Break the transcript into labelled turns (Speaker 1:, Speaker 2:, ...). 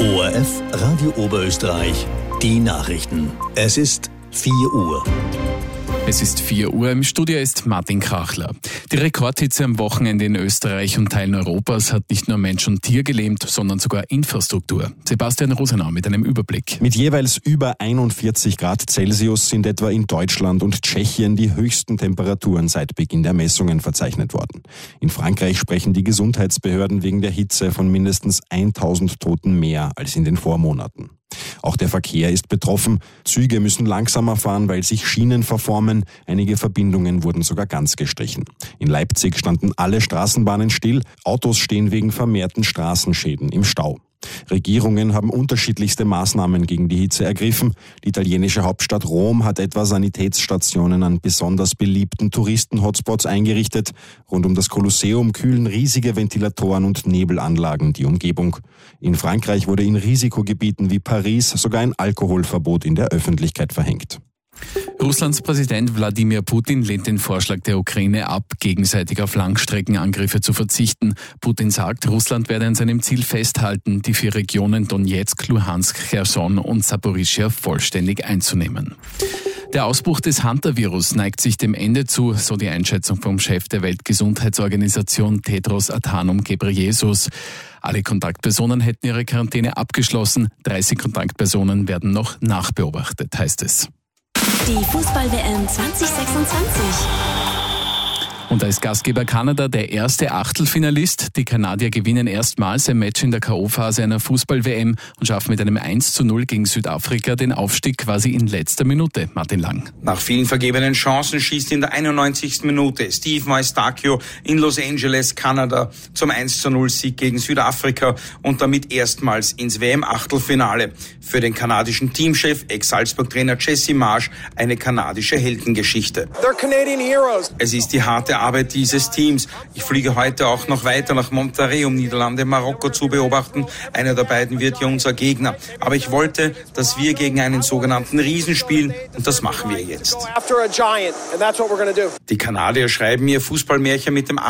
Speaker 1: ORF Radio Oberösterreich, die Nachrichten. Es ist 4 Uhr.
Speaker 2: Es ist 4 Uhr, im Studio ist Martin Krachler. Die Rekordhitze am Wochenende in Österreich und Teilen Europas hat nicht nur Mensch und Tier gelähmt, sondern sogar Infrastruktur. Sebastian Rosenau mit einem Überblick.
Speaker 3: Mit jeweils über 41 Grad Celsius sind etwa in Deutschland und Tschechien die höchsten Temperaturen seit Beginn der Messungen verzeichnet worden. In Frankreich sprechen die Gesundheitsbehörden wegen der Hitze von mindestens 1000 Toten mehr als in den Vormonaten. Auch der Verkehr ist betroffen. Züge müssen langsamer fahren, weil sich Schienen verformen. Einige Verbindungen wurden sogar ganz gestrichen. In Leipzig standen alle Straßenbahnen still. Autos stehen wegen vermehrten Straßenschäden im Stau. Regierungen haben unterschiedlichste Maßnahmen gegen die Hitze ergriffen. Die italienische Hauptstadt Rom hat etwa Sanitätsstationen an besonders beliebten Touristen-Hotspots eingerichtet. Rund um das Kolosseum kühlen riesige Ventilatoren und Nebelanlagen die Umgebung. In Frankreich wurde in Risikogebieten wie Paris sogar ein Alkoholverbot in der Öffentlichkeit verhängt.
Speaker 2: Russlands Präsident Wladimir Putin lehnt den Vorschlag der Ukraine ab, gegenseitig auf Langstreckenangriffe zu verzichten. Putin sagt, Russland werde an seinem Ziel festhalten, die 4 Regionen Donetsk, Luhansk, Cherson und Saporischschja vollständig einzunehmen. Der Ausbruch des Hantavirus neigt sich dem Ende zu, so die Einschätzung vom Chef der Weltgesundheitsorganisation Tedros Adhanom Ghebreyesus. Alle Kontaktpersonen hätten ihre Quarantäne abgeschlossen, 30 Kontaktpersonen werden noch nachbeobachtet, heißt es.
Speaker 4: Die Fußball-WM 2026.
Speaker 2: Und da ist Gastgeber Kanada der erste Achtelfinalist. Die Kanadier gewinnen erstmals ein Match in der K.O.-Phase einer Fußball-WM und schaffen mit einem 1:0 gegen Südafrika den Aufstieg quasi in letzter Minute. Martin Lang.
Speaker 5: Nach vielen vergebenen Chancen schießt in der 91. Minute Steve Maestakis in Los Angeles, Kanada, zum 1:0-Sieg gegen Südafrika und damit erstmals ins WM-Achtelfinale. Für den kanadischen Teamchef, Ex-Salzburg-Trainer Jesse Marsch, eine kanadische Heldengeschichte.
Speaker 6: They're Canadian heroes.
Speaker 5: Es ist die harte Arbeit dieses Teams. Ich fliege heute auch noch weiter nach Monterrey, um Niederlande, Marokko zu beobachten. Einer der beiden wird ja unser Gegner. Aber ich wollte, dass wir gegen einen sogenannten Riesen spielen und das machen wir jetzt. Die Kanadier schreiben ihr Fußballmärchen mit dem